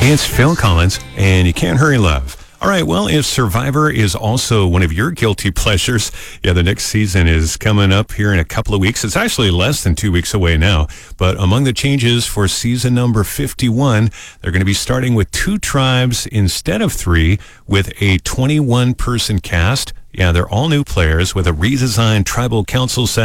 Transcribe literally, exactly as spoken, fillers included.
It's Phil Collins, and You Can't Hurry Love. All right, well, if Survivor is also one of your guilty pleasures, yeah, the next season is coming up here in a couple of weeks. It's actually less than two weeks away now. But among the changes for season number fifty-one, they're going to be starting with two tribes instead of three, with a twenty-one person cast. Yeah, they're all new players with a redesigned tribal council set.